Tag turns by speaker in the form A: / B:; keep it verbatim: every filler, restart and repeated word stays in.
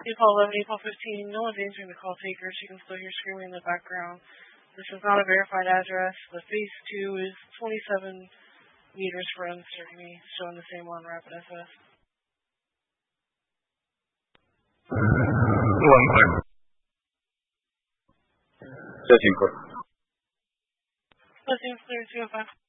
A: April eleven, April fifteen, no one's answering the call taker. She can still hear screaming in the background. This is not a verified address. The phase two is twenty-seven meters for uncertainty, showing the same on Rapid S S.
B: One time. Testing for.
A: Testing clear two oh five.